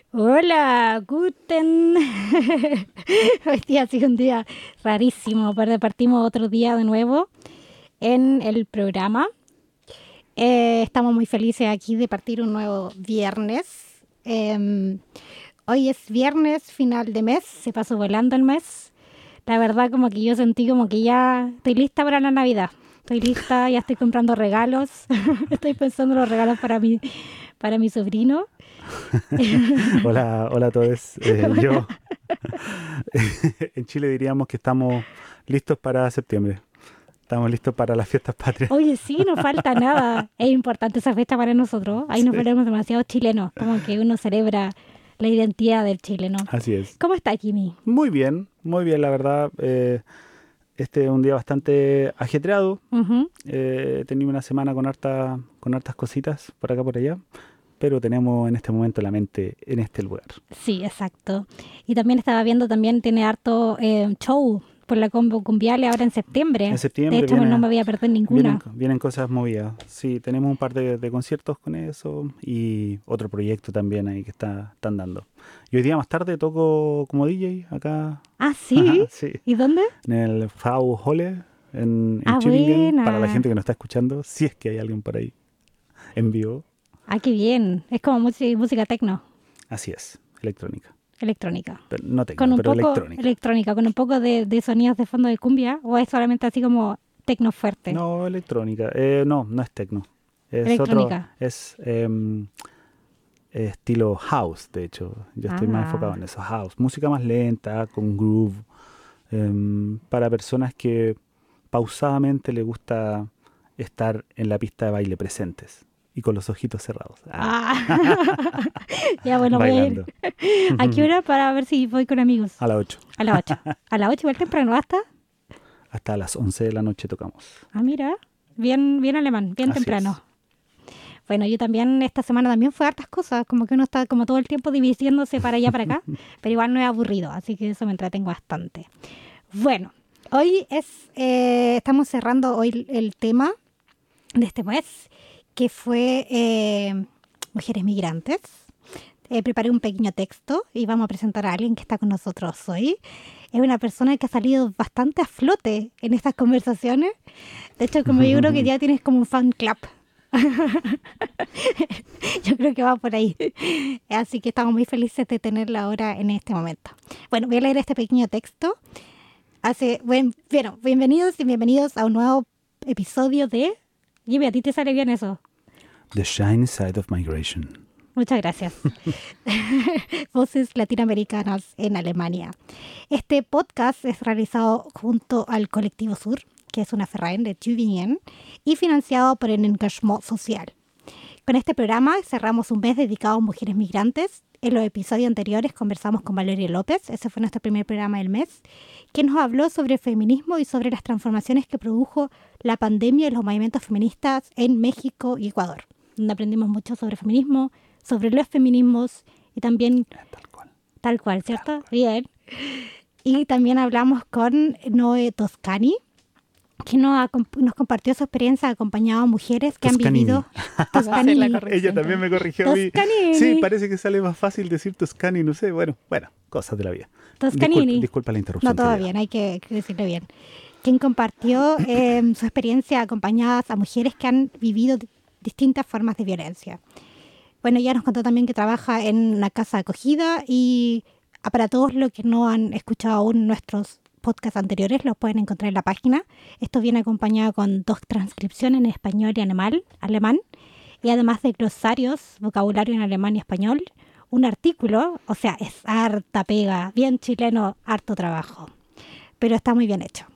Hola, Guten. Hoy día ha sido un día rarísimo, pero partimos otro día de nuevo en el programa. Estamos muy felices aquí de partir un nuevo viernes. Hoy es viernes, final de mes, se pasó volando el mes. La verdad como que yo sentí como que ya estoy lista para la Navidad. Estoy lista, ya estoy comprando regalos. Estoy pensando en los regalos para mi sobrino. Hola, hola a todos. Hola. Yo en Chile diríamos que estamos listos para septiembre. Estamos listos para las fiestas patrias. Oye, sí, no falta nada. Es importante esa fecha para nosotros. Ahí nos Sí, veremos demasiado chilenos, como que uno celebra la identidad del chileno. así es. ¿Cómo está, Jimmy? Muy bien, la verdad. Este es un día bastante ajetreado. Ujú. He tenido una semana con hartas cositas por acá por allá, pero tenemos en este momento la mente en este lugar. Sí, exacto. Y también estaba viendo, también tiene harto show por la Combo Cumbiale ahora en En septiembre. De septiembre hecho, no me voy a perder ninguna. vienen cosas movidas. Sí, tenemos un par de conciertos con eso y otro proyecto también ahí que están dando. Y hoy día más tarde toco como DJ acá, Ah, sí. sí, ¿Y dónde? en el Fau Hole en Ah, Tübingen, para la gente buena. que nos está escuchando, si es que hay alguien por ahí en vivo. Ah, qué bien. Es como música tecno, Así es, electrónica. electrónica. Pero no Con tecno, un pero poco electrónica. electrónica, con un poco de sonidos de fondo de cumbia, o es solamente así como tecno fuerte. No, electrónica. No es tecno. Es otro, Electrónica. es estilo house, de hecho. Yo estoy más enfocado Ah, en eso, house. Música más lenta, con groove, para personas que pausadamente le gusta estar en la pista de baile presentes y con los ojitos cerrados. ah. Ya, bueno, voy a ir. Bailando. ¿A qué hora para ver si voy con amigos? A las 8. A las 8. A las 8 igual temprano, ¿hasta? Hasta las 11 de la noche tocamos. Ah, mira. Bien, bien alemán, bien Así temprano. es. Bueno, yo también esta semana también fue hartas cosas, como que uno está como todo el tiempo dividiéndose para allá para acá, pero igual no es aburrido, así que eso me entretengo bastante. Bueno, hoy estamos cerrando hoy el tema de este mes, que fue mujeres migrantes. Preparé un pequeño texto y vamos a presentar a alguien que está con nosotros hoy. Es una persona que ha salido bastante a flote en estas conversaciones. De hecho, como yo creo que ya tienes como un fan club. Yo creo que va por ahí. Así que estamos muy felices de tenerla ahora en este momento. Bueno, voy a leer este pequeño texto. Bueno, bienvenidos y bienvenidos a un nuevo episodio de... Jimmy, ¿a ti te sale bien eso? The Shiny Side of Migration. Muchas gracias. Voces latinoamericanas en Alemania. Este podcast es realizado junto al Colectivo Sur, que es una Verein de Tübingen, y financiado por el Engagement Social. Con este programa cerramos un mes dedicado a mujeres migrantes. En los episodios anteriores conversamos con Valeria López, ese fue nuestro primer programa del mes, quien nos habló sobre feminismo y sobre las transformaciones que produjo la pandemia y los movimientos feministas en México y Ecuador, donde aprendimos mucho sobre feminismo, sobre los feminismos y también Tal cual. tal cual, ¿cierto? Bien. Y también hablamos con Noé Toscani, que nos compartió su experiencia acompañado a mujeres que han Toscanini. vivido... Va a ser la Toscanini. corrección. Ella también me corrigió a mí. Toscanini. Sí, parece que sale más fácil decir Toscani, no sé. Bueno, cosas de la vida. Toscanini. Disculpa la interrupción. No, todo querida. bien, hay que decirlo bien. Quien compartió su experiencia acompañadas a mujeres que han vivido distintas formas de violencia. Bueno, ella nos contó también que trabaja en una casa de acogida y para todos los que no han escuchado aún nuestros podcasts anteriores, los pueden encontrar en la página. Esto viene acompañado con 2 transcripciones en español y alemán, y además de glosarios, vocabulario en alemán y español, un artículo, o sea, es harta pega, bien chileno, harto trabajo, pero está muy bien hecho.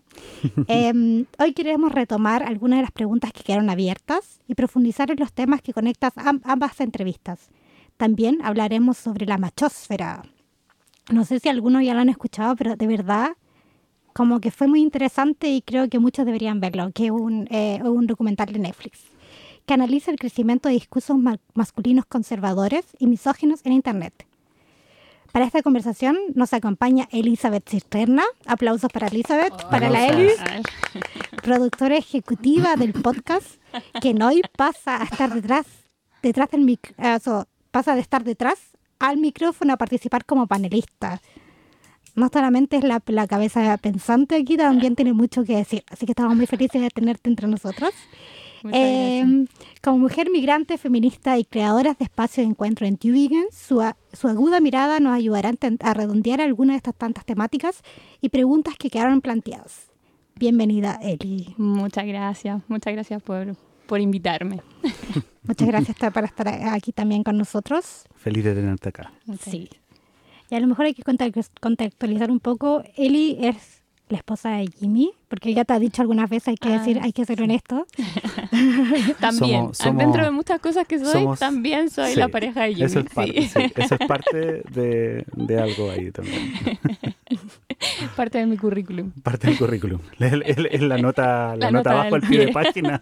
Hoy queremos retomar algunas de las preguntas que quedaron abiertas y profundizar en los temas que conectan ambas entrevistas. También hablaremos sobre la machósfera. No sé si algunos ya lo han escuchado, pero de verdad como que fue muy interesante y creo que muchos deberían verlo, que es un documental de Netflix que analiza el crecimiento de discursos masculinos conservadores y misóginos en Internet. Para esta conversación nos acompaña Elizabeth Cisterna. Aplausos para Elizabeth, para la Eli, A ver. productora ejecutiva del podcast, que hoy pasa a estar pasa de estar detrás al micrófono a participar como panelista. No solamente es la cabeza pensante aquí, también tiene mucho que decir. Así que estamos muy felices de tenerte entre nosotros. Muchas gracias. Como mujer migrante, feminista y creadora de espacios de encuentro en Tübingen, su aguda mirada nos ayudará a redondear algunas de estas tantas temáticas y preguntas que quedaron planteadas. Bienvenida, Eli. Muchas gracias por invitarme. Muchas gracias por estar aquí también con nosotros. Feliz de tenerte acá. Sí. Y a lo mejor hay que contextualizar un poco. Eli es la esposa de Jimmy, porque ya te ha dicho algunas veces, hay que ser honesto. También, dentro de muchas cosas que también soy la pareja de Jimmy. Eso es parte de algo ahí también. Parte de mi currículum. Parte del currículum. Es la nota abajo al pie de página.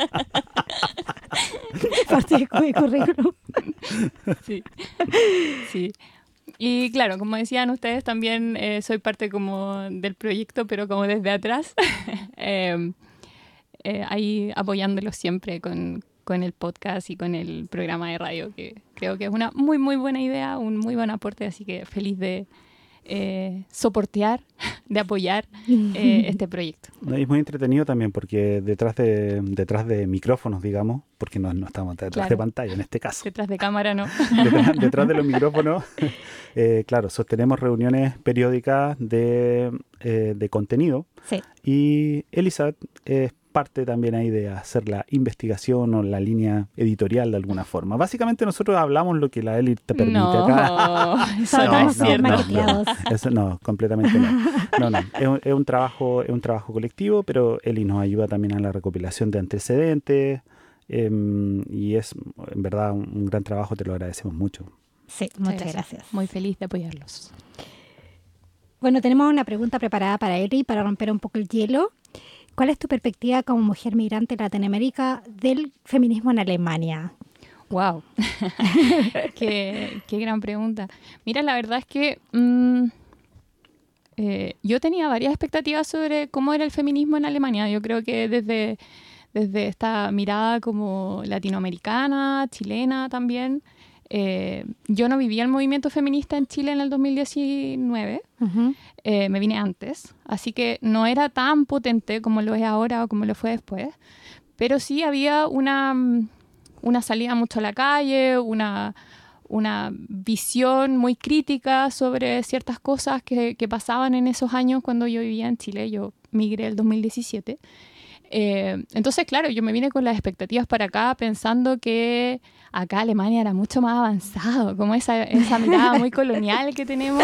Parte de mi currículum. Sí. Y claro, como decían ustedes, también soy parte como del proyecto, pero como desde atrás, ahí apoyándolos siempre con el podcast y con el programa de radio, que creo que es una muy, muy buena idea, un muy buen aporte, así que feliz de soportear, de apoyar este proyecto. Es muy entretenido también porque detrás de micrófonos, digamos, porque no estamos detrás de pantalla en este caso. Detrás de cámara, ¿no? Detrás de los micrófonos, claro, sostenemos reuniones periódicas de contenido. Sí. Y Elisa es parte también ahí de hacer la investigación o la línea editorial de alguna forma. Básicamente nosotros hablamos lo que la Eli te permite acá. Eso no es cierto. Eso no, completamente no. Es un trabajo colectivo, pero Eli nos ayuda también a la recopilación de antecedentes y es en verdad un gran trabajo, te lo agradecemos mucho. Sí, muchas gracias. Muy feliz de apoyarlos. Bueno, tenemos una pregunta preparada para Eli para romper un poco el hielo. ¿Cuál es tu perspectiva como mujer migrante en Latinoamérica del feminismo en Alemania? ¡Wow! qué gran pregunta. Mira, la verdad es que yo tenía varias expectativas sobre cómo era el feminismo en Alemania. Yo creo que desde esta mirada como latinoamericana, chilena también. Yo no vivía el movimiento feminista en Chile en el 2019. Uh-huh. Me vine antes, así que no era tan potente como lo es ahora o como lo fue después, pero sí había una salida mucho a la calle, una visión muy crítica sobre ciertas cosas que pasaban en esos años cuando yo vivía en Chile. Yo migré el 2017. Entonces, claro, yo me vine con las expectativas para acá pensando que acá Alemania era mucho más avanzado, como esa mirada muy colonial que tenemos.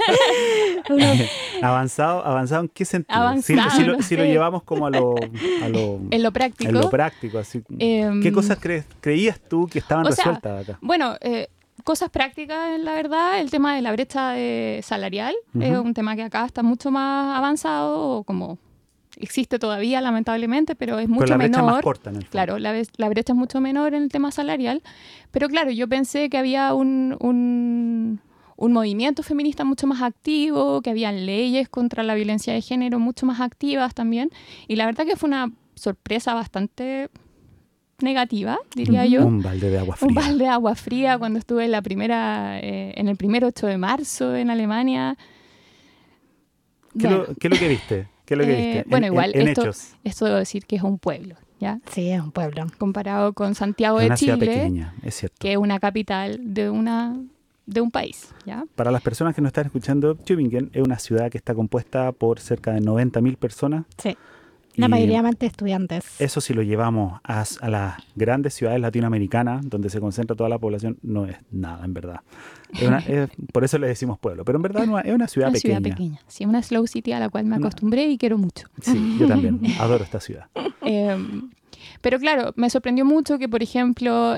¿Avanzado en qué sentido? Avanzado, si lo llevamos como en lo práctico. En lo práctico, así. ¿Qué cosas creías tú que estaban resueltas acá? Bueno, cosas prácticas, la verdad, el tema de la brecha salarial es un tema que acá está mucho más avanzado, o como existe todavía, lamentablemente, pero es mucho menor. La brecha es más corta, en el fondo. Claro, la brecha es mucho menor en el tema salarial. Pero claro, yo pensé que había un movimiento feminista mucho más activo, que había leyes contra la violencia de género mucho más activas también. Y la verdad que fue una sorpresa bastante negativa, diría yo. Un balde de agua fría. Un balde de agua fría cuando estuve en el primer 8 de marzo en Alemania. ¿Qué es lo que viste? Bueno, igual, esto debo decir que es un pueblo, ¿ya? Sí, es un pueblo. Comparado con Santiago de Chile, una ciudad pequeña, es cierto, que es una capital de un país, ¿ya? Para las personas que nos están escuchando, Tübingen es una ciudad que está compuesta por cerca de 90.000 personas. Sí, la mayoría de estudiantes. Eso, si lo llevamos a las grandes ciudades latinoamericanas, donde se concentra toda la población, no es nada, en verdad. Por eso le decimos pueblo, pero en verdad es una ciudad pequeña. Ciudad pequeña, sí, una slow city a la cual me acostumbré y quiero mucho. Sí, yo también, adoro esta ciudad. Pero claro, me sorprendió mucho que, por ejemplo,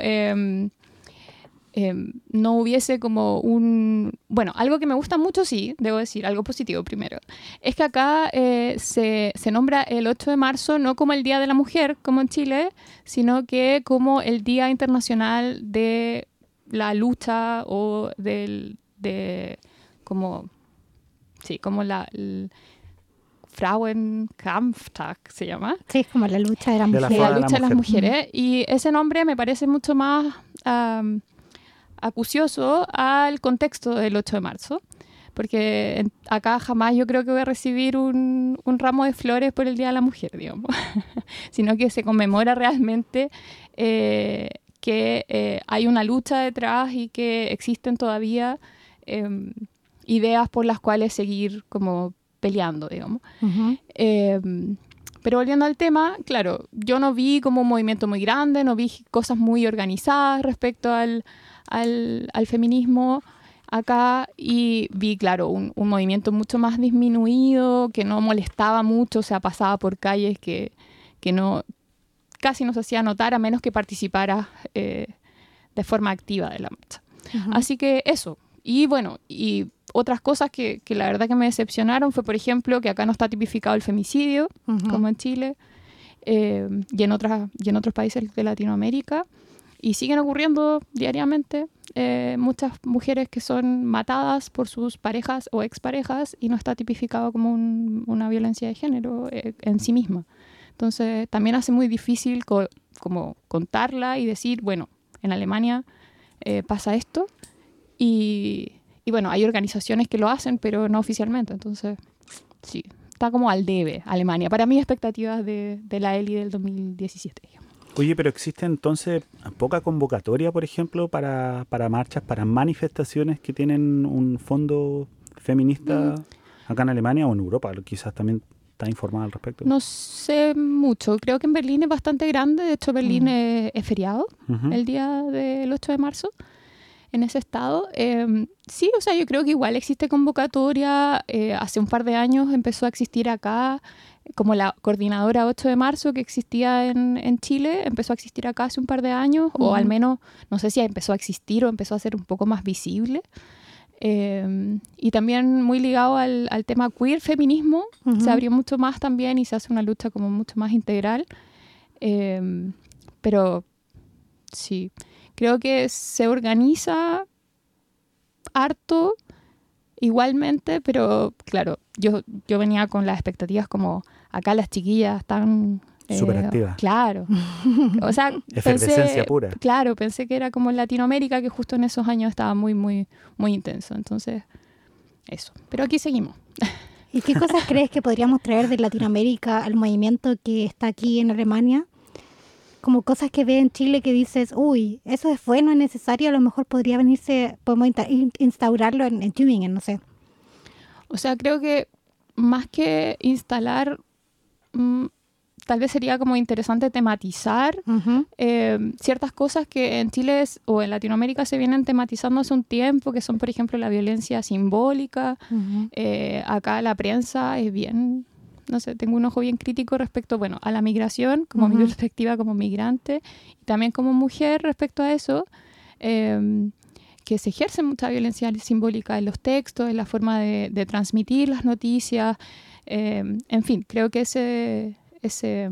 no hubiese como bueno, algo que me gusta mucho, sí, debo decir, algo positivo primero, es que acá se nombra el 8 de marzo no como el Día de la Mujer, como en Chile, sino que como el Día Internacional de la lucha o como el Frauenkampftag se llama. Sí, es como la lucha de la mujer. La lucha de las mujeres. Y ese nombre me parece mucho más acucioso al contexto del 8 de marzo. Porque acá jamás yo creo que voy a recibir un ramo de flores por el Día de la Mujer, digamos. Sino que se conmemora realmente que hay una lucha detrás y que existen todavía ideas por las cuales seguir como peleando, digamos. Ujú. Pero volviendo al tema, claro, yo no vi como un movimiento muy grande, no vi cosas muy organizadas respecto al feminismo acá, y vi, claro, un movimiento mucho más disminuido, que no molestaba mucho, o sea, pasaba por calles que no, casi no se hacía notar a menos que participara de forma activa de la marcha. Ujú. Así que eso. Y bueno, y otras cosas que la verdad que me decepcionaron fue, por ejemplo, que acá no está tipificado el femicidio, Ujú. como en Chile, y en otros países de Latinoamérica. Y siguen ocurriendo diariamente muchas mujeres que son matadas por sus parejas o exparejas y no está tipificado como una violencia de género en sí misma. Entonces también hace muy difícil como contarla y decir, bueno, en Alemania pasa esto y bueno, hay organizaciones que lo hacen, pero no oficialmente. Entonces, sí, está como al debe Alemania. Para mí, expectativas de la ELI del 2017. Digamos. Oye, pero existe entonces poca convocatoria, por ejemplo, para marchas, para manifestaciones que tienen un fondo feminista acá en Alemania o en Europa. Quizás también está informada al respecto. No sé mucho. Creo que en Berlín es bastante grande. De hecho, Berlín es feriado Ujú. el día del 8 de marzo. En ese estado. Sí, o sea, yo creo que igual existe convocatoria. Hace un par de años empezó a existir acá, como la coordinadora 8 de marzo que existía en Chile, empezó a existir acá hace un par de años, o al menos, no sé si empezó a existir o empezó a ser un poco más visible. Y también muy ligado al tema queer, feminismo, Ujú. se abrió mucho más también y se hace una lucha como mucho más integral. Pero sí, creo que se organiza harto igualmente, pero claro, yo venía con las expectativas como acá las chiquillas están... Súper activas. Claro. O sea, Efervescencia pura. Claro, pensé que era como en Latinoamérica, que justo en esos años estaba muy, muy, muy intenso. Entonces, eso. Pero aquí seguimos. ¿Y qué cosas crees que podríamos traer de Latinoamérica al movimiento que está aquí en Alemania? Como cosas que ve en Chile que dices, uy, eso es bueno, es necesario, a lo mejor podría venirse, podemos instaurarlo en Tübingen, no sé. O sea, creo que más que instalar, tal vez sería como interesante tematizar Ujú. ciertas cosas que en Chile o en Latinoamérica se vienen tematizando hace un tiempo, que son, por ejemplo, la violencia simbólica. Ujú. Acá la prensa es bien, no sé, tengo un ojo bien crítico respecto, bueno, a la migración, como mi Ujú. perspectiva como migrante, y también como mujer respecto a eso, que se ejerce mucha violencia simbólica en los textos, en la forma de transmitir las noticias. En fin, creo que ese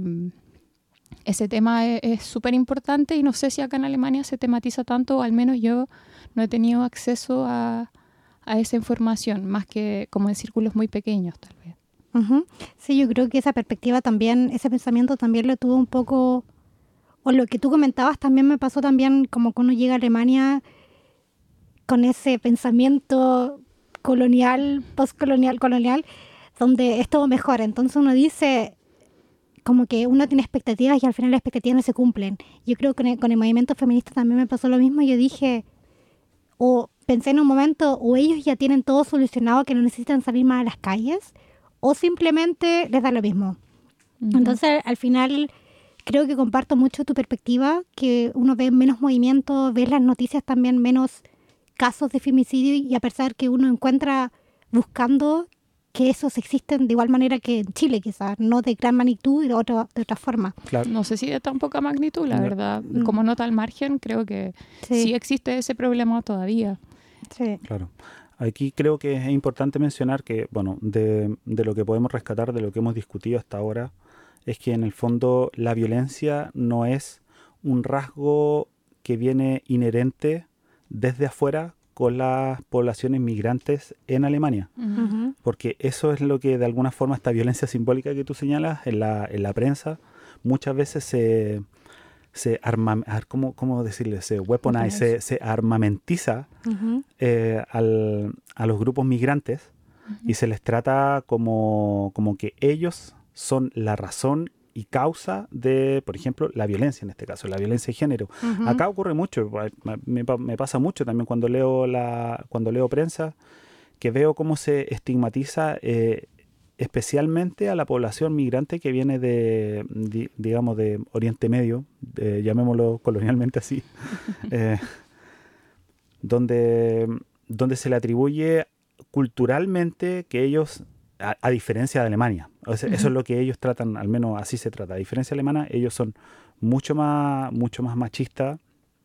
tema es súper importante y no sé si acá en Alemania se tematiza tanto, o al menos yo no he tenido acceso a esa información, más que como en círculos muy pequeños, tal vez. Ujú. Sí, yo creo que esa perspectiva también, ese pensamiento también lo tuvo un poco, o lo que tú comentabas también me pasó también como cuando llega a Alemania con ese pensamiento colonial, postcolonial, colonial, donde es todo mejor. Entonces uno dice como que uno tiene expectativas y al final las expectativas no se cumplen. Yo creo que con el movimiento feminista también me pasó lo mismo. Yo dije, o pensé en un momento, o ellos ya tienen todo solucionado que no necesitan salir más a las calles, o simplemente les da lo mismo. Ujú. Entonces, al final, creo que comparto mucho tu perspectiva, que uno ve menos movimiento, ve las noticias también menos casos de femicidio y a pesar que uno encuentra buscando que esos existen de igual manera que en Chile, quizás, no de gran magnitud y de otra forma. Claro. No sé si de tan poca magnitud, la No. verdad. Como nota al margen, creo que sí existe ese problema todavía. Sí. Claro. Aquí creo que es importante mencionar que, bueno, de lo que podemos rescatar, de lo que hemos discutido hasta ahora, es que en el fondo la violencia no es un rasgo que viene inherente desde afuera con las poblaciones migrantes en Alemania. Ujú. Porque eso es lo que de alguna forma esta violencia simbólica que tú señalas en la prensa muchas veces ¿cómo decirle? Se weaponize, se armamentiza a los grupos migrantes y se les trata como que ellos son la razón y causa de, por ejemplo, la violencia en este caso, la violencia de género. Acá ocurre mucho, me pasa mucho también cuando leo prensa, que veo cómo se estigmatiza especialmente a la población migrante que viene digamos, de Oriente Medio, llamémoslo colonialmente así, donde se le atribuye culturalmente que ellos, a diferencia de Alemania, o sea, eso es lo que ellos tratan, al menos así se trata, a diferencia de Alemania, ellos son mucho más machistas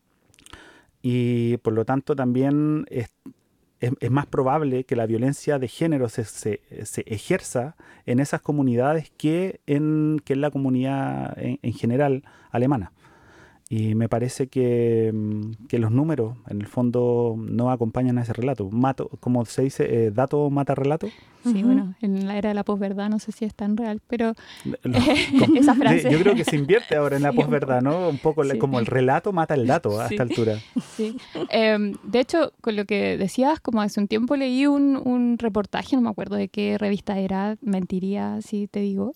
y por lo tanto también es más probable que la violencia de género se ejerza en esas comunidades que en la comunidad en general alemana. Y me parece que los números, en el fondo, no acompañan a ese relato. Como se dice, dato mata relato. Sí, bueno, en la era de la posverdad no sé si es tan real, pero esa frase... Yo creo que se invierte ahora en la posverdad, ¿no? Un poco como el relato mata el dato a esta altura. Sí. De hecho, con lo que decías, como hace un tiempo leí un reportaje, no me acuerdo de qué revista era, mentiría si te digo,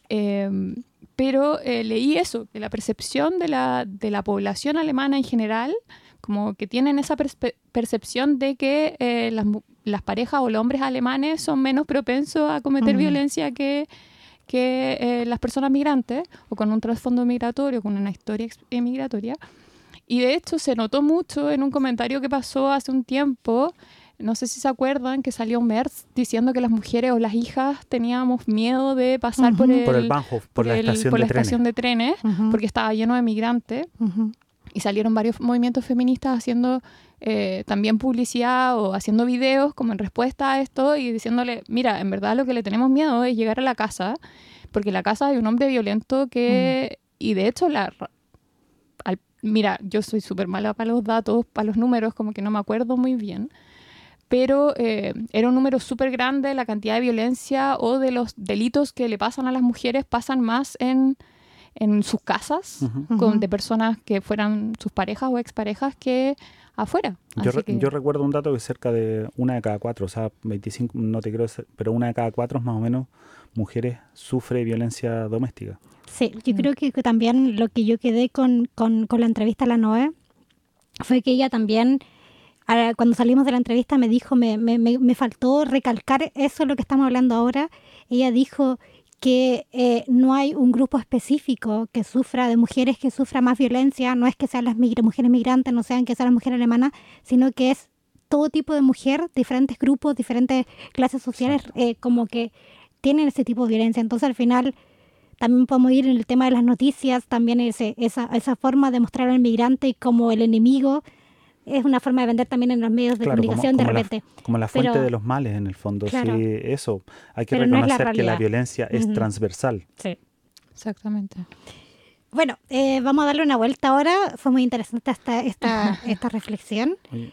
pero leí eso, que la percepción de la población alemana en general, como que tienen esa percepción de que las parejas o los hombres alemanes son menos propensos a cometer violencia que las personas migrantes o con un trasfondo migratorio, con una historia migratoria. Y de hecho se notó mucho en un comentario que pasó hace un tiempo. No sé si se acuerdan que salió Merz diciendo que las mujeres o las hijas teníamos miedo de pasar por el Bahnhof, por la estación de trenes, porque estaba lleno de migrantes. Y salieron varios movimientos feministas haciendo también publicidad o haciendo videos como en respuesta a esto y diciéndole, mira, en verdad lo que le tenemos miedo es llegar a la casa, porque en la casa hay un hombre violento que... Y de hecho, mira, yo soy súper mala para los datos, para los números, como que no me acuerdo muy bien, pero era un número súper grande, la cantidad de violencia o de los delitos que le pasan a las mujeres pasan más en sus casas, de personas que fueran sus parejas o exparejas que afuera. Yo recuerdo un dato que cerca de 1 de cada 4, o sea, 25, no te quiero decir, pero 1 de cada 4 más o menos mujeres sufre violencia doméstica. Sí, yo creo que también lo que yo quedé con la entrevista a la Noé fue que ella también, cuando salimos de la entrevista, me dijo, me faltó recalcar eso, lo que estamos hablando ahora. Ella dijo que no hay un grupo específico que sufra, de mujeres que sufra más violencia, no es que sean las mujeres migrantes, no sean que sean las mujeres alemanas, sino que es todo tipo de mujer, diferentes grupos, diferentes clases sociales, como que tienen ese tipo de violencia. Entonces al final también podemos ir en el tema de las noticias, también esa forma de mostrar al migrante como el enemigo, es una forma de vender también en los medios de comunicación de repente. Como la fuente de los males, en el fondo. Claro, sí, eso. Hay que pero reconocer no es que la violencia es transversal. Sí. Exactamente. Bueno, vamos a darle una vuelta ahora. Fue muy interesante esta reflexión.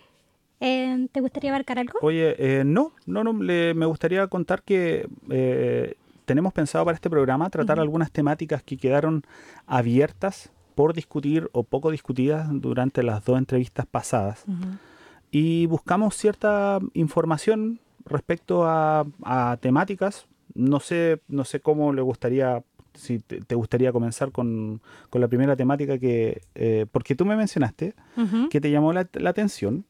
¿Te gustaría abarcar algo? Oye, no, me gustaría contar que tenemos pensado para este programa tratar algunas temáticas que quedaron abiertas por discutir o poco discutidas durante las 2 entrevistas pasadas. Y buscamos cierta información respecto a temáticas. No sé cómo le gustaría, si te gustaría comenzar con la primera temática porque tú me mencionaste que te llamó la atención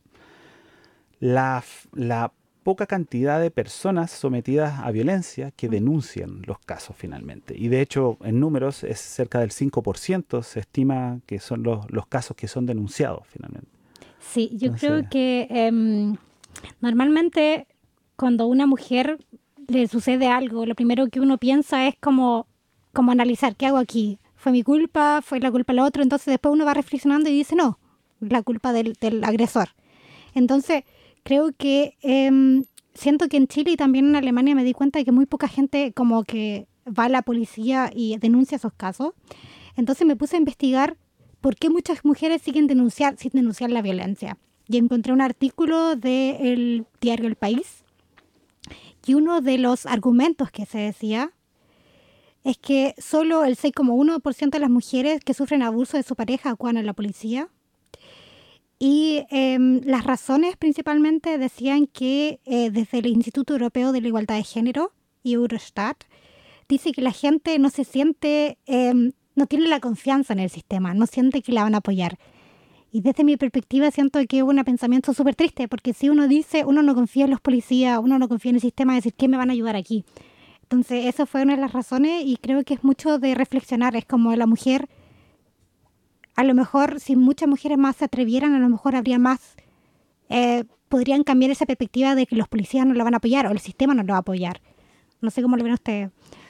la poca cantidad de personas sometidas a violencia que denuncian los casos finalmente. Y de hecho, en números es cerca del 5%, se estima que son los casos que son denunciados finalmente. Sí, yo creo que normalmente cuando a una mujer le sucede algo, lo primero que uno piensa es como analizar, ¿qué hago aquí? ¿Fue mi culpa? ¿Fue la culpa del otro? Entonces después uno va reflexionando y dice, no, la culpa del agresor. Entonces, creo que siento que en Chile y también en Alemania me di cuenta de que muy poca gente como que va a la policía y denuncia esos casos. Entonces me puse a investigar por qué muchas mujeres sin denunciar la violencia. Y encontré un artículo del diario El País y uno de los argumentos que se decía es que solo el 6,1% de las mujeres que sufren abuso de su pareja acuden a la policía. Y las razones principalmente decían que desde el Instituto Europeo de la Igualdad de Género y Eurostat, dice que la gente no se siente, no tiene la confianza en el sistema, no siente que la van a apoyar. Y desde mi perspectiva siento que es un pensamiento súper triste, porque si uno dice, uno no confía en los policías, uno no confía en el sistema, decir, ¿qué me van a ayudar aquí? Entonces, esa fue una de las razones y creo que es mucho de reflexionar. Es como la mujer, a lo mejor si muchas mujeres más se atrevieran, a lo mejor habría más, podrían cambiar esa perspectiva de que los policías no lo van a apoyar o el sistema no lo va a apoyar. No sé cómo lo ven ustedes.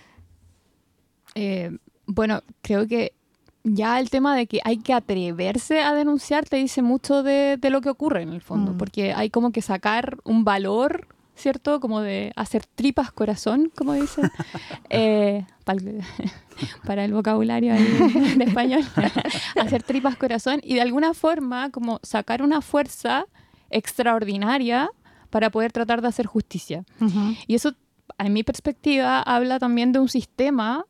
Bueno, creo que ya el tema de que hay que atreverse a denunciar te dice mucho de lo que ocurre en el fondo, porque hay como que sacar un valor, ¿cierto? Como de hacer tripas corazón, como dicen, para el vocabulario ahí de español, hacer tripas corazón y de alguna forma como sacar una fuerza extraordinaria para poder tratar de hacer justicia. Uh-huh. Y eso, en mi perspectiva, habla también de un sistema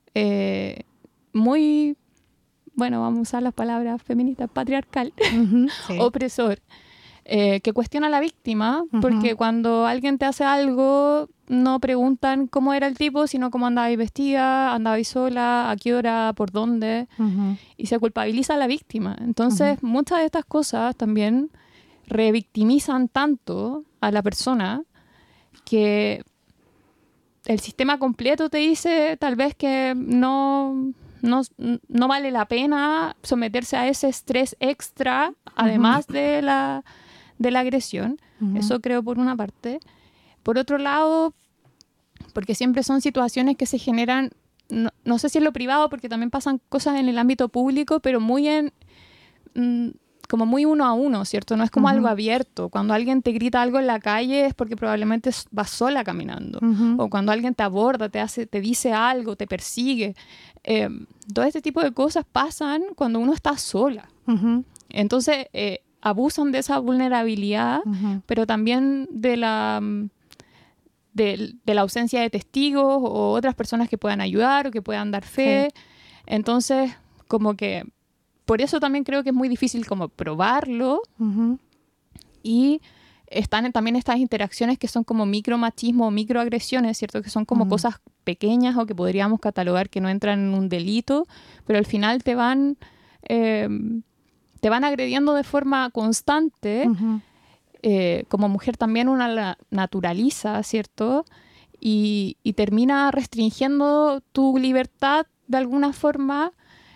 muy, bueno, vamos a usar las palabras feministas, patriarcal, Uh-huh, sí. opresor, que cuestiona a la víctima, Uh-huh. porque cuando alguien te hace algo, no preguntan cómo era el tipo, sino cómo andaba ahí vestida, andaba ahí sola, a qué hora, por dónde, Uh-huh. y se culpabiliza a la víctima. Entonces, muchas de estas cosas también revictimizan tanto a la persona que el sistema completo te dice tal vez que no vale la pena someterse a ese estrés extra, además de la agresión. Uh-huh. Eso creo por una parte. Por otro lado, porque siempre son situaciones que se generan, no sé si en lo privado, porque también pasan cosas en el ámbito público, pero muy como muy uno a uno, ¿cierto? No es como Uh-huh. algo abierto. Cuando alguien te grita algo en la calle es porque probablemente vas sola caminando. Uh-huh. O cuando alguien te aborda, te dice algo, te persigue. Todo este tipo de cosas pasan cuando uno está sola. Uh-huh. Entonces, abusan de esa vulnerabilidad, Uh-huh. pero también de la ausencia de testigos o otras personas que puedan ayudar o que puedan dar fe. Sí. Entonces, como que por eso también creo que es muy difícil como probarlo. Uh-huh. Y están también estas interacciones que son como micromachismo o microagresiones, ¿cierto? Que son como cosas pequeñas o que podríamos catalogar que no entran en un delito, pero al final te van agrediendo de forma constante. Uh-huh. Como mujer también una la naturaliza, ¿cierto? Y termina restringiendo tu libertad de alguna forma.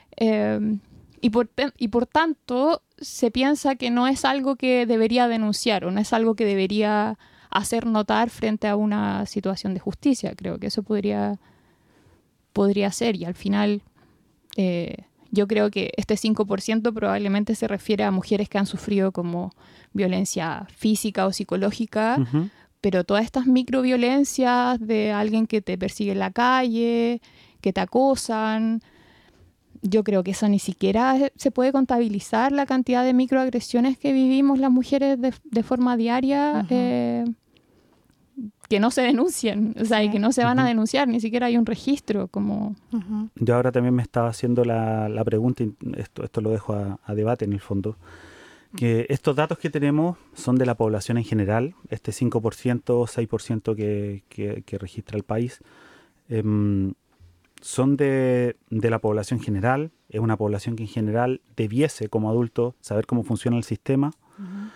Y por tanto, se piensa que no es algo que debería denunciar o no es algo que debería hacer notar frente a una situación de justicia. Creo que eso podría ser. Y al final, yo creo que este 5% probablemente se refiere a mujeres que han sufrido como violencia física o psicológica, Uh-huh. pero todas estas microviolencias de alguien que te persigue en la calle, que te acosan, yo creo que eso ni siquiera se puede contabilizar, la cantidad de microagresiones que vivimos las mujeres de forma diaria, que no se denuncian, o sea, y que no se van a denunciar, ni siquiera hay un registro como... Uh-huh. Yo ahora también me estaba haciendo la pregunta, y esto lo dejo a debate en el fondo, que estos datos que tenemos son de la población en general, este 5%, 6% que registra el país, son de la población general. Es una población que en general debiese como adulto saber cómo funciona el sistema. Uh-huh.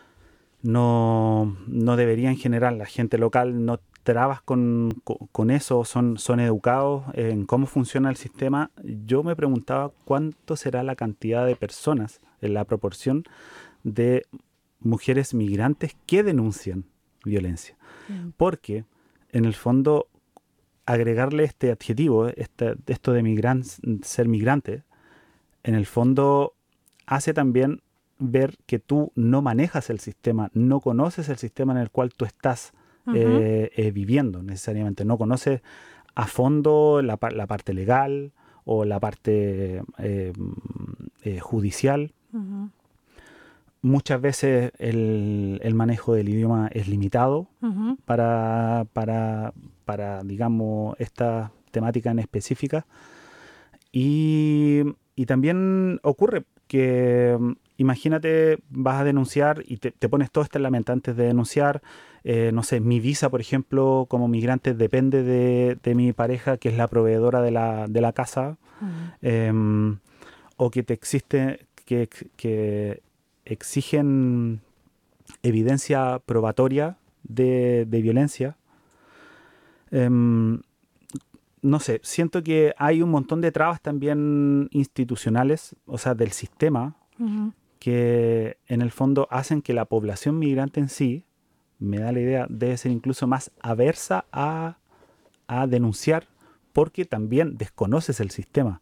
No debería en general, la gente local no trabas con eso, son educados en cómo funciona el sistema. Yo me preguntaba cuánto será la cantidad de personas en la proporción de mujeres migrantes que denuncian violencia. Porque en el fondo agregarle este adjetivo, esto de ser migrante, en el fondo hace también ver que tú no manejas el sistema, no conoces el sistema en el cual tú estás viviendo necesariamente, no conoces a fondo la parte legal o la parte judicial. Uh-huh. Muchas veces el manejo del idioma es limitado Uh-huh. para digamos, estas temáticas en específicas. Y también ocurre que, imagínate, vas a denunciar y te pones todo este lamento antes de denunciar. No sé, mi visa, por ejemplo, como migrante depende de mi pareja, que es la proveedora de la casa. O que que exigen evidencia probatoria de violencia. No sé, siento que hay un montón de trabas también institucionales, o sea, del sistema, que en el fondo hacen que la población migrante en sí, me da la idea, debe ser incluso más aversa a denunciar, porque también desconoces el sistema.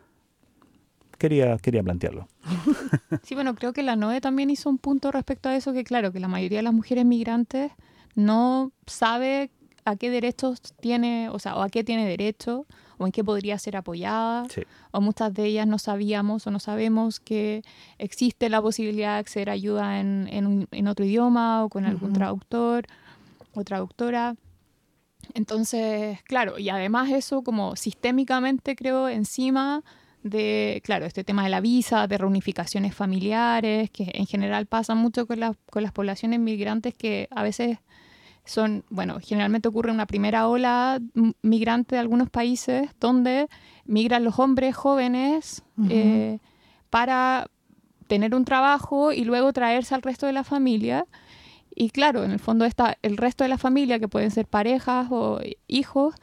Quería plantearlo. Sí, bueno, creo que la NOE también hizo un punto respecto a eso, que claro, que la mayoría de las mujeres migrantes no sabe a qué derechos tiene, o sea, o a qué tiene derecho, o en qué podría ser apoyada, Sí. o muchas de ellas no sabíamos o no sabemos que existe la posibilidad de acceder a ayuda en otro idioma o con algún traductor o traductora. Entonces, claro, y además eso como sistémicamente creo encima de, claro, este tema de la visa, de reunificaciones familiares, que en general pasa mucho con las poblaciones migrantes que a veces son, bueno, generalmente ocurre una primera ola migrante de algunos países donde migran los hombres jóvenes para tener un trabajo y luego traerse al resto de la familia. Y claro, en el fondo está el resto de la familia, que pueden ser parejas o hijos,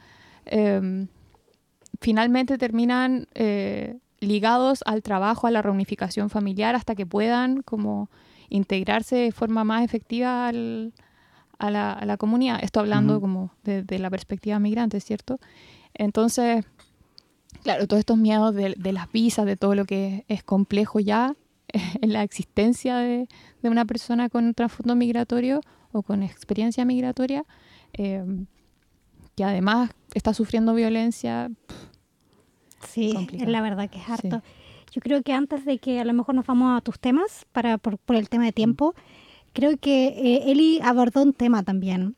finalmente terminan ligados al trabajo, a la reunificación familiar, hasta que puedan como integrarse de forma más efectiva a la comunidad. Esto hablando como de la perspectiva migrante, ¿cierto? Entonces, claro, todos estos miedos de las visas, de todo lo que es complejo ya en la existencia de una persona con un trasfondo migratorio o con experiencia migratoria, que además está sufriendo violencia. Sí, complicado. la verdad que es harto. Sí. Yo creo que antes de que a lo mejor nos vamos a tus temas, por el tema de tiempo, creo que Eli abordó un tema también.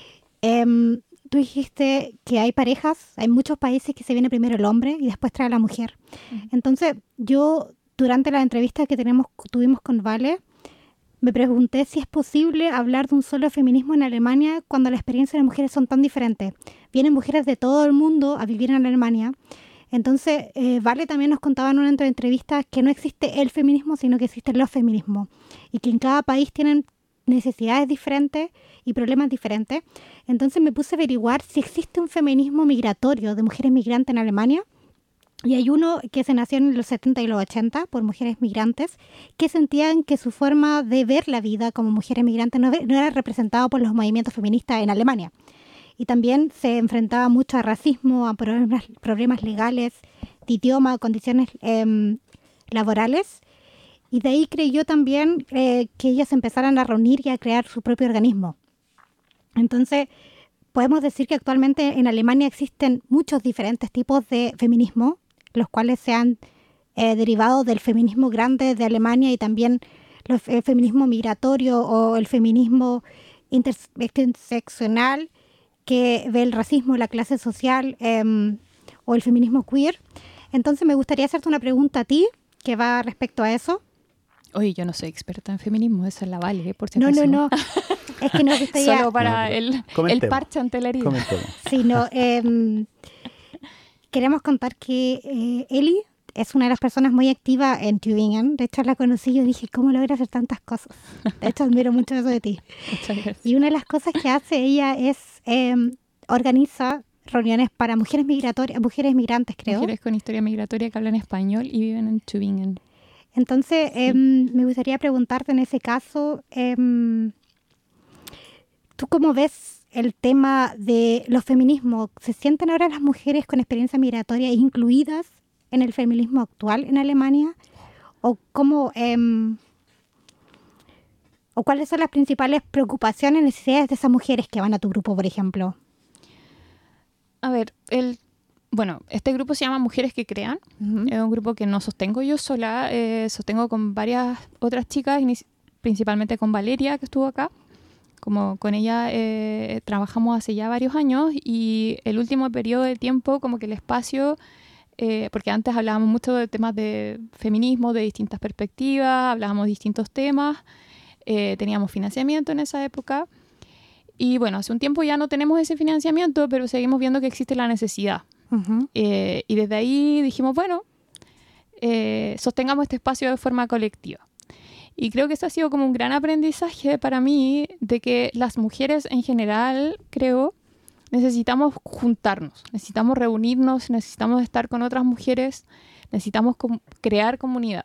Tú dijiste que hay parejas, hay muchos países que se viene primero el hombre y después trae la mujer. Entonces, yo durante la entrevista que tuvimos con Vale, me pregunté si es posible hablar de un solo feminismo en Alemania cuando las experiencias de las mujeres son tan diferentes. Vienen mujeres de todo el mundo a vivir en Alemania. Entonces, Vale también nos contaba en una entrevista que no existe el feminismo, sino que existen los feminismos. Y que en cada país tienen necesidades diferentes y problemas diferentes. Entonces me puse a averiguar si existe un feminismo migratorio de mujeres migrantes en Alemania. Y hay uno que se nació en los 70 y los 80 por mujeres migrantes que sentían que su forma de ver la vida como mujeres migrantes no era representada por los movimientos feministas en Alemania. Y también se enfrentaba mucho a racismo, a problemas legales, de idioma, condiciones laborales. Y de ahí creyó también que ellas empezaran a reunir y a crear su propio organismo. Entonces, podemos decir que actualmente en Alemania existen muchos diferentes tipos de feminismo, los cuales se han derivado del feminismo grande de Alemania y también el feminismo migratorio o el feminismo interseccional que ve el racismo, la clase social o el feminismo queer. Entonces me gustaría hacerte una pregunta a ti que va respecto a eso. Oye, yo no soy experta en feminismo, esa es la Vale, por si No, acaso. no. Es que nos gustaría... Solo para el parche ante la herida. Comentemos. Sí, no. Queremos contar que Eli es una de las personas muy activas en Tübingen. De hecho, la conocí y yo dije, ¿cómo logra hacer tantas cosas? De hecho, admiro mucho eso de ti. Muchas gracias. Y una de las cosas que hace ella es organiza reuniones para mujeres migratorias, mujeres migrantes, creo. Mujeres con historia migratoria que hablan español y viven en Tübingen. Entonces, me gustaría preguntarte en ese caso, ¿tú cómo ves el tema de los feminismos? ¿Se sienten ahora las mujeres con experiencia migratoria incluidas en el feminismo actual en Alemania? ¿O cómo, o cuáles son las principales preocupaciones y necesidades de esas mujeres que van a tu grupo, por ejemplo? A ver, este grupo se llama Mujeres que Crean. Es un grupo que no sostengo yo sola, sostengo con varias otras chicas, principalmente con Valeria, que estuvo acá, como con ella trabajamos hace ya varios años y el último periodo de tiempo como que el espacio, porque antes hablábamos mucho de temas de feminismo, de distintas perspectivas, hablábamos de distintos temas, teníamos financiamiento en esa época y bueno, hace un tiempo ya no tenemos ese financiamiento, pero seguimos viendo que existe la necesidad. Y desde ahí dijimos, bueno, sostengamos este espacio de forma colectiva. Y creo que eso ha sido como un gran aprendizaje para mí de que las mujeres en general, creo, necesitamos juntarnos, necesitamos reunirnos, necesitamos estar con otras mujeres, necesitamos crear comunidad.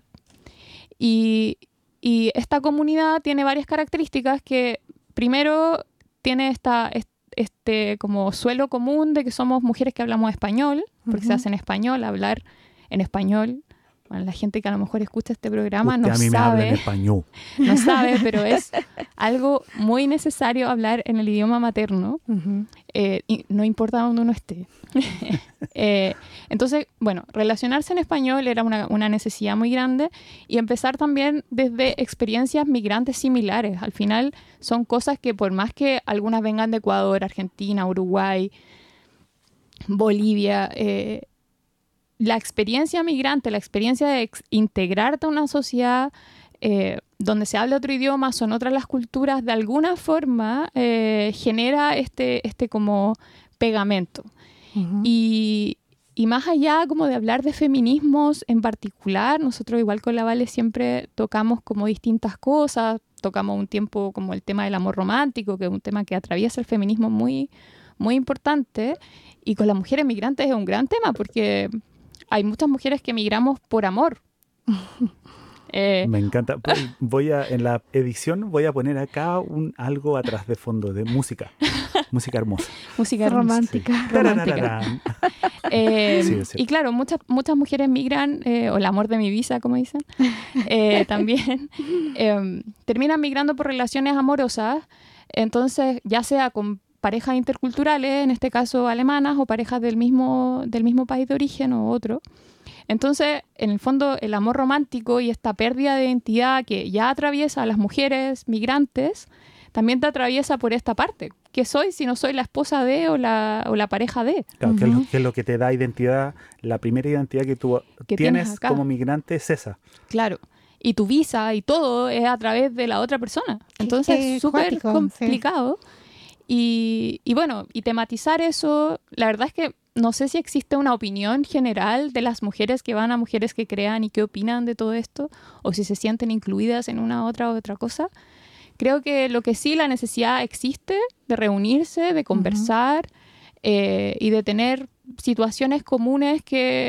Y esta comunidad tiene varias características que primero tiene este como suelo común de que somos mujeres que hablamos español, porque se hace en español, hablar en español. Bueno, la gente que a lo mejor escucha este programa Usted no a mí me habla en sabe, español. no sabe, pero es algo muy necesario hablar en el idioma materno, y no importa dónde uno esté. Entonces, bueno, relacionarse en español era una necesidad muy grande y empezar también desde experiencias migrantes similares. Al final son cosas que por más que algunas vengan de Ecuador, Argentina, Uruguay, Bolivia, la experiencia migrante, la experiencia de integrarte a una sociedad donde se habla otro idioma, son otras las culturas, de alguna forma genera este como pegamento. Y más allá como de hablar de feminismos en particular, nosotros igual con la Vale siempre tocamos como distintas cosas, tocamos un tiempo como el tema del amor romántico, que es un tema que atraviesa el feminismo muy, muy importante, y con las mujeres migrantes es un gran tema porque hay muchas mujeres que migramos por amor. Me encanta. En la edición voy a poner acá algo atrás de fondo de música. Música hermosa. Música romántica. Sí. Romántica. Sí, y claro, muchas mujeres migran, o el amor de mi vida, como dicen, también terminan migrando por relaciones amorosas. Entonces, ya sea con parejas interculturales, en este caso alemanas, o parejas del mismo país de origen o otro. Entonces, en el fondo, el amor romántico y esta pérdida de identidad que ya atraviesa a las mujeres migrantes, también te atraviesa por esta parte. ¿Qué soy si no soy la esposa de o la pareja de? Claro, que es lo que te da identidad, la primera identidad que tú tienes como migrante es esa. Claro. Y tu visa y todo es a través de la otra persona. Entonces, es súper complicado. Sí. Y bueno, y tematizar eso, la verdad es que no sé si existe una opinión general de las mujeres que van a mujeres que crean y qué opinan de todo esto, o si se sienten incluidas en una otra cosa. Creo que lo que sí, la necesidad existe de reunirse, de conversar y de tener situaciones comunes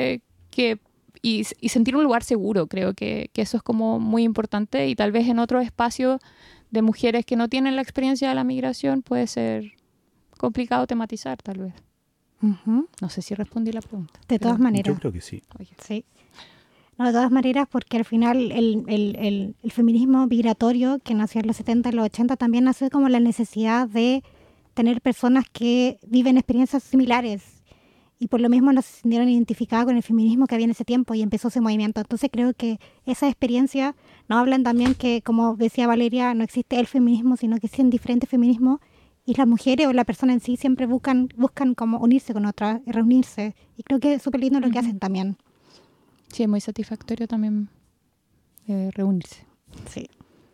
y sentir un lugar seguro. Creo que eso es como muy importante, y tal vez en otros espacios de mujeres que no tienen la experiencia de la migración puede ser complicado tematizar, tal vez. No sé si respondí la pregunta. De todas maneras. Yo creo que sí. Sí. No, de todas maneras, porque al final el feminismo migratorio que nació en los 70 y los 80 también nació como la necesidad de tener personas que viven experiencias similares y por lo mismo no se sintieron identificadas con el feminismo que había en ese tiempo y empezó ese movimiento. Entonces creo que esa experiencia nos hablan también que, como decía Valeria, no existe el feminismo, sino que existen diferentes feminismos y las mujeres o la persona en sí siempre buscan como unirse con otras, reunirse. Y creo que es súper lindo lo que hacen también. Sí, es muy satisfactorio también reunirse. Sí.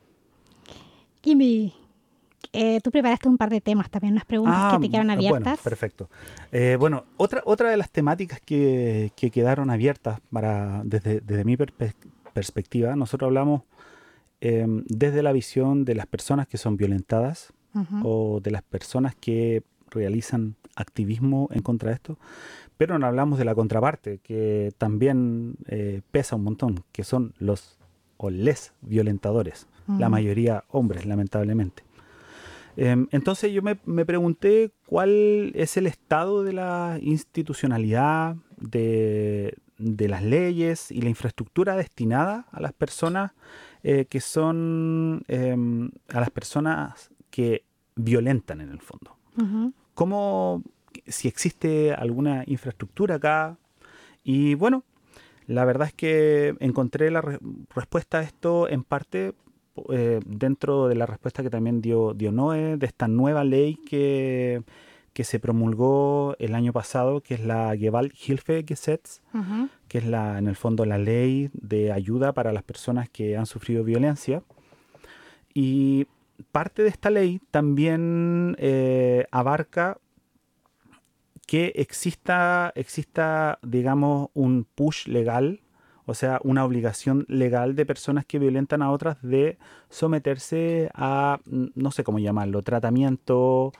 Kimi, tú preparaste un par de temas también, unas preguntas que te quedaron abiertas. Bueno, perfecto. Bueno, otra de las temáticas que quedaron abiertas desde mi perspectiva, nosotros hablamos desde la visión de las personas que son violentadas o de las personas que realizan activismo en contra de esto, pero no hablamos de la contraparte, que también pesa un montón, que son los o les violentadores, la mayoría hombres, lamentablemente. Entonces yo me pregunté cuál es el estado de la institucionalidad, de las leyes y la infraestructura destinada a las personas que son, a las personas que violentan en el fondo. ¿Cómo, si existe alguna infraestructura acá? Y bueno, la verdad es que encontré la respuesta a esto en parte dentro de la respuesta que también dio Noé, de esta nueva ley que se promulgó el año pasado, que es la Gewalthilfegesetz, que es en el fondo la ley de ayuda para las personas que han sufrido violencia. Y parte de esta ley también abarca que exista, digamos, un push legal, o sea, una obligación legal de personas que violentan a otras de someterse a, no sé cómo llamarlo, tratamiento,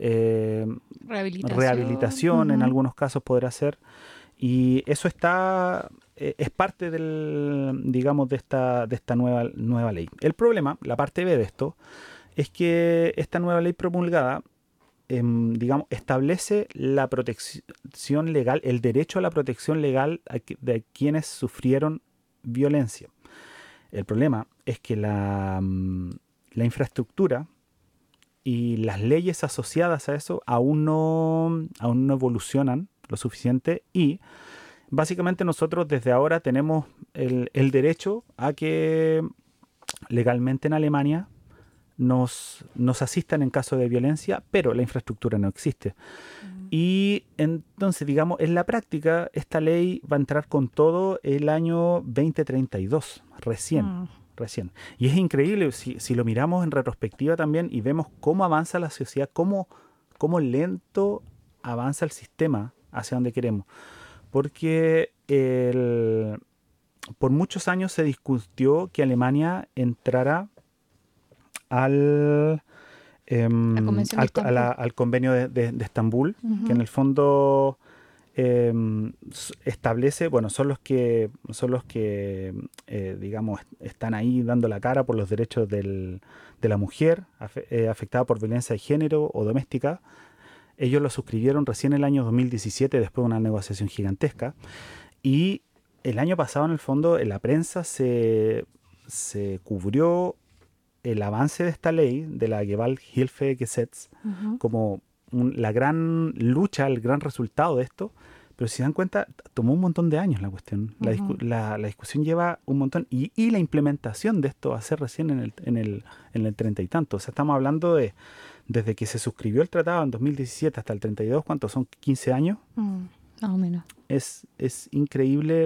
rehabilitación en algunos casos podrá ser. Y eso es parte digamos, de esta nueva ley. El problema, la parte B de esto, es que esta nueva ley promulgada, digamos, establece la protección legal, el derecho a la protección legal de quienes sufrieron violencia. El problema es que la infraestructura y las leyes asociadas a eso aún no evolucionan lo suficiente, y básicamente nosotros desde ahora tenemos el derecho a que legalmente en Alemania nos asistan en caso de violencia, pero la infraestructura no existe. Y entonces, digamos, en la práctica, esta ley va a entrar con todo el año 2032, recién. Y es increíble, si lo miramos en retrospectiva también y vemos cómo avanza la sociedad, cómo lento avanza el sistema hacia donde queremos. Porque por muchos años se discutió que Alemania entrara al convenio de Estambul, que en el fondo establece, bueno, son los que digamos, están ahí dando la cara por los derechos de la mujer afectada por violencia de género o doméstica. Ellos lo suscribieron recién el año 2017, después de una negociación gigantesca. Y el año pasado, en el fondo, en la prensa se cubrió el avance de esta ley, de la Gewalthilfegesetz, como la gran lucha, el gran resultado de esto. Pero si se dan cuenta, tomó un montón de años la cuestión. La discusión lleva un montón. Y la implementación de esto va a ser recién en el 30 y tanto. O sea, estamos hablando de desde que se suscribió el tratado en 2017 hasta el 32, ¿cuántos son? ¿15 años? Más o menos. Es increíble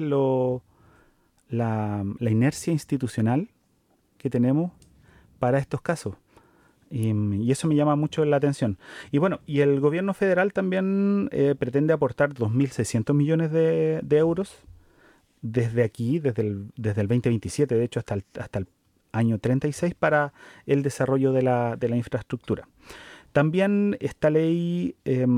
la inercia institucional que tenemos para estos casos. Y eso me llama mucho la atención. Y bueno, y el gobierno federal también pretende aportar 2.600 millones de euros desde aquí, desde el 2027, de hecho, hasta el año 36, para el desarrollo de la infraestructura. También esta ley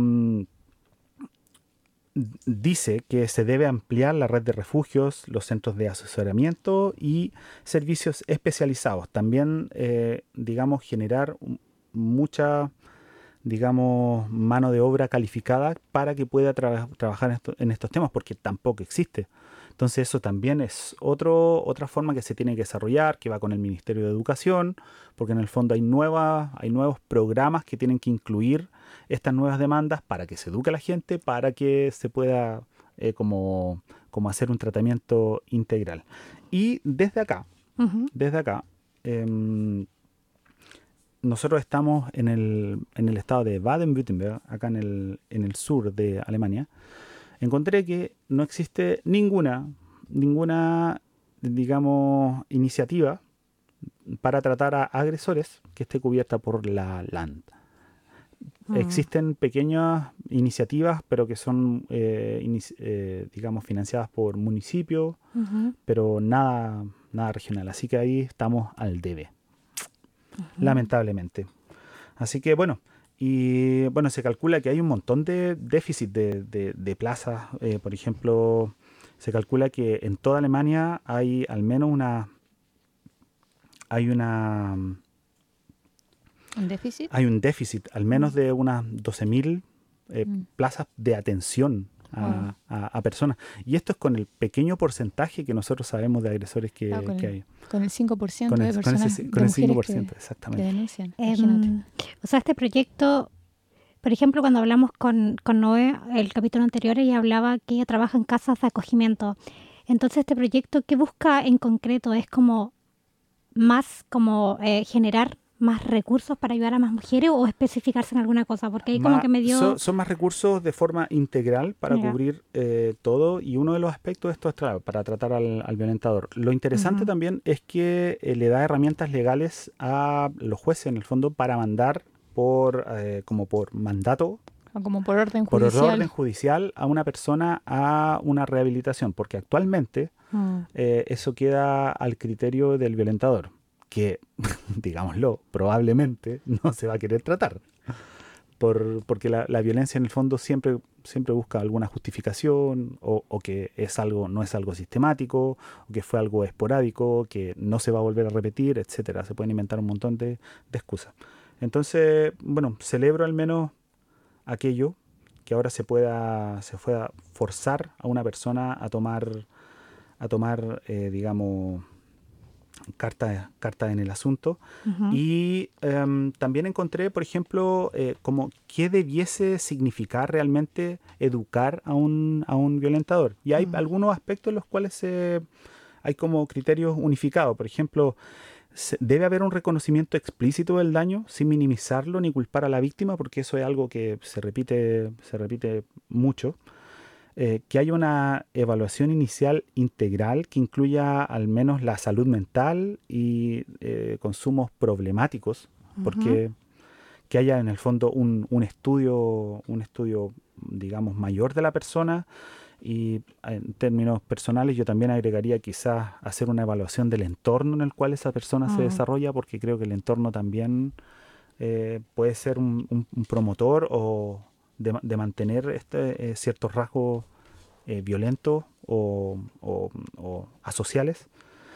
dice que se debe ampliar la red de refugios, los centros de asesoramiento y servicios especializados. También, digamos, generar mucha, digamos, mano de obra calificada para que pueda trabajar en estos temas, porque tampoco existe. Entonces eso también es otra forma que se tiene que desarrollar, que va con el Ministerio de Educación, porque en el fondo hay nuevos programas que tienen que incluir estas nuevas demandas para que se eduque a la gente, para que se pueda como hacer un tratamiento integral. Y desde acá, nosotros estamos en el estado de Baden-Württemberg, acá en el sur de Alemania. Encontré que no existe ninguna, digamos, iniciativa para tratar a agresores que esté cubierta por la Land. Existen pequeñas iniciativas, pero que son, digamos, financiadas por municipios, pero nada regional. Así que ahí estamos al debe, lamentablemente. Así que bueno. Y bueno, se calcula que hay un montón de déficit de plazas. Por ejemplo, se calcula que en toda Alemania hay al menos ¿Un déficit? Hay un déficit, al menos de unas 12.000 plazas de atención a personas. Y esto es con el pequeño porcentaje que nosotros sabemos de agresores que hay. Con el 5% de personas, con el 5%, exactamente. Que denuncian. O sea, este proyecto, por ejemplo, cuando hablamos con Noé, el capítulo anterior, ella hablaba que ella trabaja en casas de acogimiento. Entonces, este proyecto, ¿qué busca en concreto? Es como más como generar más recursos para ayudar a más mujeres o especificarse en alguna cosa? Porque ahí como que me dio... Son más recursos de forma integral para Ya. cubrir todo, y uno de los aspectos de esto es para tratar al violentador. Lo interesante Ujú. también es que le da herramientas legales a los jueces en el fondo para mandar como por mandato, O como por orden por orden judicial. judicial a una persona a una rehabilitación, porque actualmente eso queda al criterio del violentador, que, digámoslo, probablemente no se va a querer tratar, porque la violencia en el fondo siempre busca alguna justificación, o que no es algo sistemático, o que fue algo esporádico, que no se va a volver a repetir, etcétera. Se pueden inventar un montón de excusas. Entonces, bueno, celebro al menos aquello que ahora se pueda forzar a una persona a tomar, digamos, carta en el asunto. Ujú. Y también encontré, por ejemplo, como qué debiese significar realmente educar a un violentador. Y hay algunos aspectos en los cuales hay como criterios unificados. Por ejemplo, debe haber un reconocimiento explícito del daño sin minimizarlo ni culpar a la víctima, porque eso es algo que se repite mucho. Que haya una evaluación inicial integral que incluya al menos la salud mental y consumos problemáticos, Ujú. porque que haya en el fondo un estudio, digamos, mayor de la persona. Y en términos personales yo también agregaría quizás hacer una evaluación del entorno en el cual esa persona se Mm. desarrolla, porque creo que el entorno también puede ser un promotor o de mantener ciertos rasgos violentos o asociales.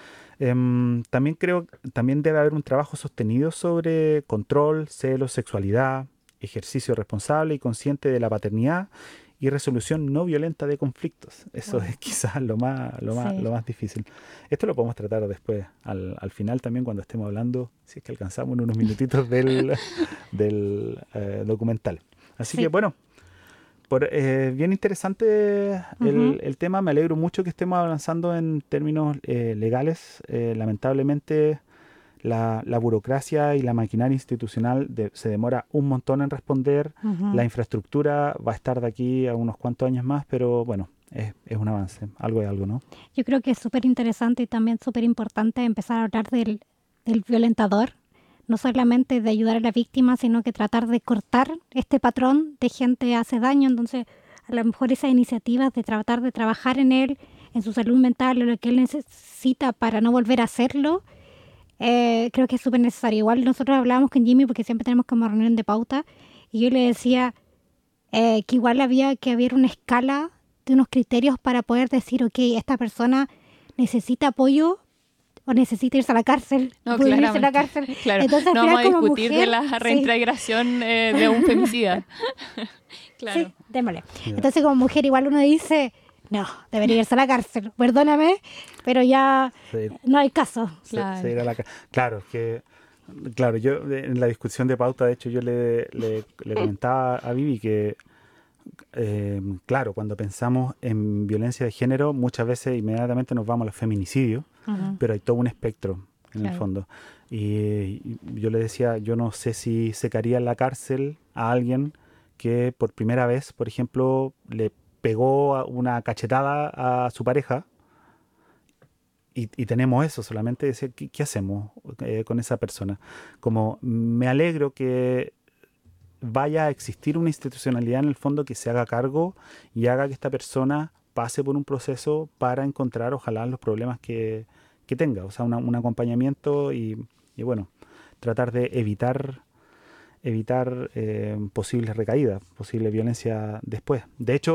También debe haber un trabajo sostenido sobre control, celos, sexualidad, ejercicio responsable y consciente de la paternidad y resolución no violenta de conflictos. Eso Wow. es quizás lo más, lo más, Sí. lo más difícil. Esto lo podemos tratar después, al final también, cuando estemos hablando, si es que alcanzamos en unos minutitos del documental. Así que Sí. bueno, bien interesante Ujú. el tema. Me alegro mucho que estemos avanzando en términos legales. Lamentablemente, la burocracia y la maquinaria institucional se demora un montón en responder. Ujú. La infraestructura va a estar de aquí a unos cuantos años más, pero bueno, es un avance. Algo es algo, ¿no? Yo creo que es súper interesante y también súper importante empezar a hablar del violentador, no solamente de ayudar a la víctima, sino que tratar de cortar este patrón de gente que hace daño. Entonces, a lo mejor esas iniciativas de tratar de trabajar en él, en su salud mental, en lo que él necesita para no volver a hacerlo, creo que es súper necesario. Igual nosotros hablábamos con Jimmy porque siempre tenemos como reunión de pauta y yo le decía que igual había que haber una escala de unos criterios para poder decir, ok, esta persona necesita apoyo o necesita irse a la cárcel, o No, puede irse a la claramente. cárcel. Claro, Entonces, al no vamos final, a como discutir de mujer, la sí, reintegración de un femicida. Claro. sí, démosle. Ya. Entonces, como mujer, igual uno dice, no, debería irse a la cárcel, perdóname, pero ya Se, no hay caso. se Claro. irá a Claro, claro, yo en la discusión de pauta, de hecho, yo le comentaba a Vivi que claro, cuando pensamos en violencia de género, muchas veces inmediatamente nos vamos a los feminicidios, Ujú. pero hay todo un espectro en el Claro. fondo. Y yo le decía, yo no sé si secaría en la cárcel a alguien que por primera vez, por ejemplo, le pegó una cachetada a su pareja, y tenemos eso, solamente decir, ¿qué hacemos con esa persona? Como me alegro que vaya a existir una institucionalidad en el fondo que se haga cargo y haga que esta persona pase por un proceso para encontrar, ojalá, los problemas que tenga. O sea, un acompañamiento y bueno, tratar de evitar posibles recaídas, posible violencia después. De hecho,